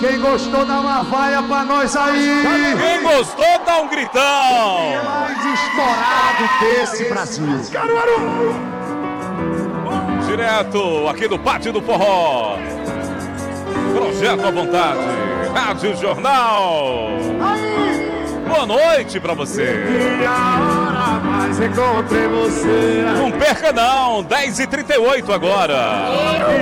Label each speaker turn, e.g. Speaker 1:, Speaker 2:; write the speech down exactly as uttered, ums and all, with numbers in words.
Speaker 1: Quem gostou, dá uma vaia pra nós aí.
Speaker 2: Quem gostou, dá um gritão.
Speaker 1: Mais estourado desse Brasil.
Speaker 2: Direto aqui do Pátio do Forró. Projeto à vontade. Rádio Jornal. Boa noite pra você.
Speaker 1: Mas encontrei você.
Speaker 2: Não perca não, dez e trinta e oito agora.